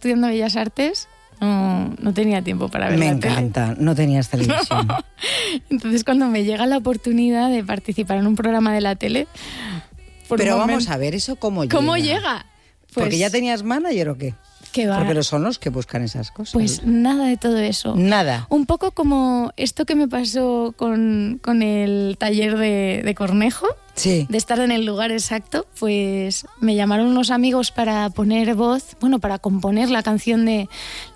estudiando Bellas Artes, no tenía tiempo para ver la tele. Me encanta, no tenías televisión. No. Entonces, cuando me llega la oportunidad de participar en un programa de la tele... Pero vamos a ver, ¿eso cómo llega? ¿Cómo llega? Pues, ¿porque ya tenías manager o qué? ¿Qué va? Porque son los que buscan esas cosas. Pues nada de todo eso. Nada. Un poco como esto que me pasó con el taller de Cornejo, sí, de estar en el lugar exacto, pues me llamaron unos amigos para poner voz, bueno, para componer la canción de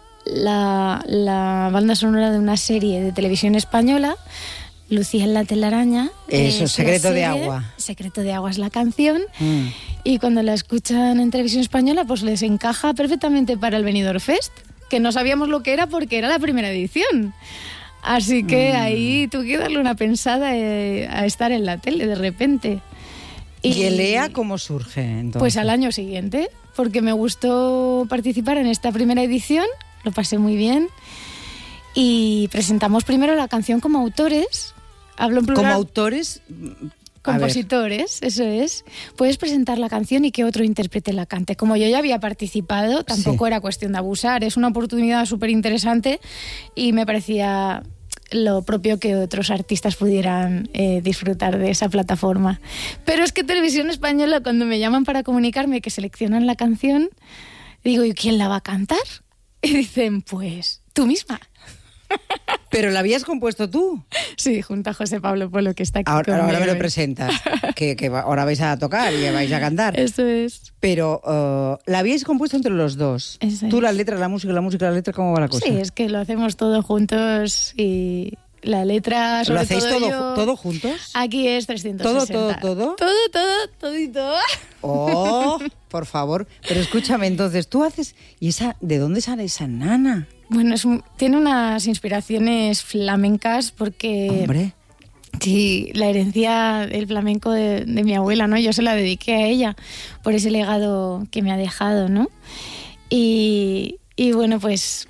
la banda sonora de una serie de televisión española, Lucía en la telaraña. Eso, Secreto de Agua. Secreto de Agua es la canción. Y cuando la escuchan en televisión española, pues les encaja perfectamente para el Benidorm Fest, que no sabíamos lo que era porque era la primera edición. Así que ahí tuve que darle una pensada a estar en la tele de repente. ¿Y el EA cómo surge entonces? Pues al año siguiente, porque me gustó participar en esta primera edición, lo pasé muy bien. Y presentamos primero la canción como autores. Hablo en plural. ¿Como autores? Compositores, eso es. Puedes presentar la canción y que otro intérprete la cante. Como yo ya había participado, tampoco era cuestión de abusar. Es una oportunidad súper interesante y me parecía lo propio que otros artistas pudieran disfrutar de esa plataforma. Pero es que Televisión Española, cuando me llaman para comunicarme que seleccionan la canción, digo, ¿y quién la va a cantar? Y dicen, pues tú misma. ¿Pero la habías compuesto tú? Sí, junto a José Pablo Polo, que está aquí ahora conmigo. me lo presentas, que ahora vais a tocar y vais a cantar. Eso es. Pero la habíais compuesto entre los dos. Eso tú es. La letra, la música, la letra, ¿cómo va la cosa? Sí, es que lo hacemos todos juntos y la letra, sobre ¿Lo hacéis todo todo juntos? Aquí es 360. ¿Todo? Todito. Oh, por favor. Pero escúchame, entonces, tú haces... ¿Y de dónde sale esa nana? Bueno, tiene unas inspiraciones flamencas porque... Hombre. Sí, la herencia del flamenco de mi abuela, ¿no? Yo se la dediqué a ella por ese legado que me ha dejado, ¿no? Y bueno, pues...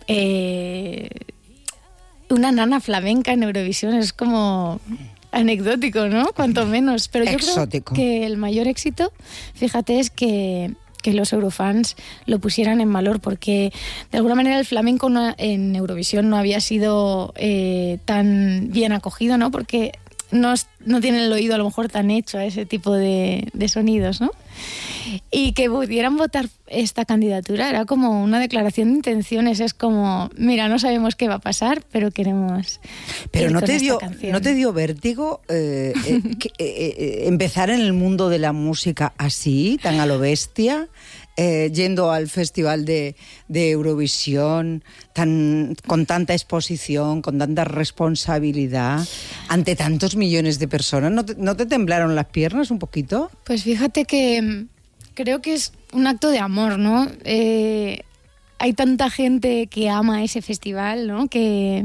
una nana flamenca en Eurovisión es como anecdótico, ¿no? Cuanto menos. Pero yo exótico. Creo que el mayor éxito, fíjate, es que los eurofans lo pusieran en valor, porque de alguna manera el flamenco en Eurovisión no había sido tan bien acogido, ¿no? Porque no tienen el oído a lo mejor tan hecho a ese tipo de sonidos, ¿no? Y que pudieran votar esta candidatura era como una declaración de intenciones. Es como, mira, no sabemos qué va a pasar, pero queremos. Pero ¿no te dio vértigo empezar en el mundo de la música así, tan a lo bestia? Yendo al festival de Eurovisión con tanta exposición, con tanta responsabilidad, ante tantos millones de personas, ¿no te temblaron las piernas un poquito? Pues fíjate que creo que es un acto de amor, ¿no? Hay tanta gente que ama ese festival, ¿no? Que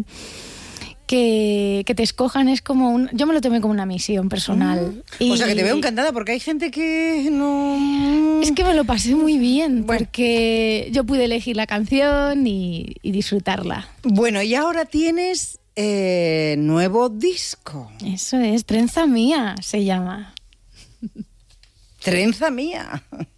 te escojan es como yo me lo tomé como una misión personal. O sea, que te veo encantada, porque hay gente que no... Es que me lo pasé muy bien, porque yo pude elegir la canción y disfrutarla. Bueno, y ahora tienes nuevo disco. Eso es, Trenza Mía se llama. Trenza Mía.